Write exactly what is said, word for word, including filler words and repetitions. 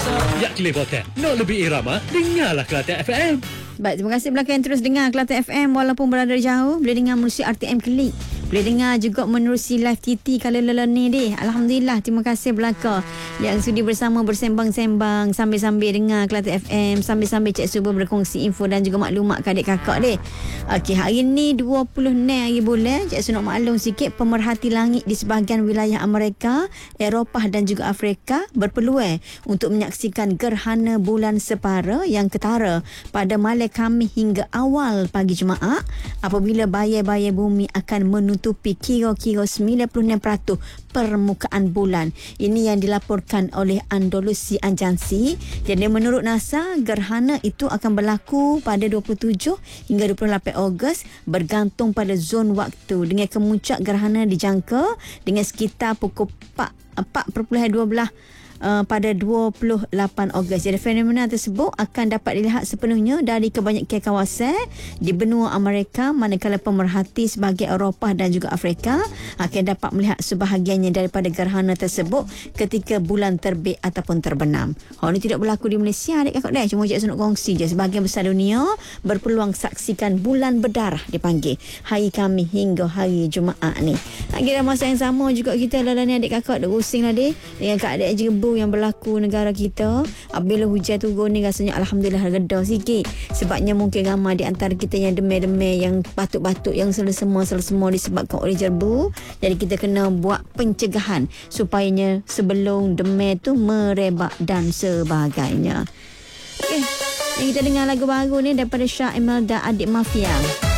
Ya Kelibatan, nak lebih irama, dengarlah Kelate F M. Baik, terima kasih belakang yang terus dengar Kelate F M walaupun berada jauh. Boleh dengar menerusi R T M Klik. Boleh dengar juga menerusi live T T kalau lelah ni deh. Alhamdulillah, terima kasih belakang yang sudi bersama bersembang-sembang sambil-sambil dengar Kelate F M, sambil-sambil Cik Suba berkongsi info dan juga maklumat ke adik kakak deh. Okey, hari ni dua puluh enam hari bulan. Cik Su nak maklum sikit, pemerhati langit di sebahagian wilayah Amerika, Eropah dan juga Afrika berpeluang untuk menyaksikan gerhana bulan separa yang ketara pada malam Khamis hingga awal pagi Jumaat apabila bayar-bayar bumi akan menutupi kira-kira sembilan puluh enam peratus permukaan bulan. Ini yang dilaporkan oleh Andalusi Agency. Jadi menurut NASA, gerhana itu akan berlaku pada dua puluh tujuh hingga dua puluh lapan Ogos bergantung pada zon waktu, dengan kemuncak gerhana dijangka dengan sekitar pukul empat dua belas Uh, pada dua puluh lapan Ogos. Jadi fenomena tersebut akan dapat dilihat sepenuhnya dari kebanyakan kawasan di benua Amerika, manakala pemerhati sebahagian Eropah dan juga Afrika akan dapat melihat sebahagiannya daripada gerhana tersebut ketika bulan terbit ataupun terbenam. Hal ini tidak berlaku di Malaysia, adik kakak dah. Cuma Cik Su nak kongsi je, sebahagian besar dunia berpeluang saksikan bulan berdarah dipanggil hari Khamis hingga hari Jumaat ni. Akhirnya masa yang sama juga kita lah ni adik kakak dah pusing lah deh dengan keadaan jerebu yang berlaku negara kita. Apabila hujan turun ni rasanya alhamdulillah reda sikit, sebabnya mungkin ramai di antara kita yang demam-demam, yang batuk-batuk, yang selesema-selesema disebabkan oleh jerebu. Jadi kita kena buat pencegahan supayanya sebelum demam tu merebak dan sebagainya. Okey, kita dengar lagu baru ni daripada Syah Imelda, Adik Mafia.